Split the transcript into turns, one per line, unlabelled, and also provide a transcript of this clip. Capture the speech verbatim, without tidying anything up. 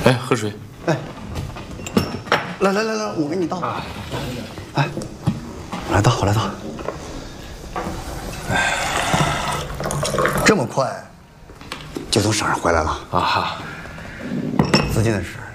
哎，喝水。
哎，来来来来，我给你倒。啊，哎，我来倒，我来倒。哎，这么快就从省上回来了？
啊哈，
资金的事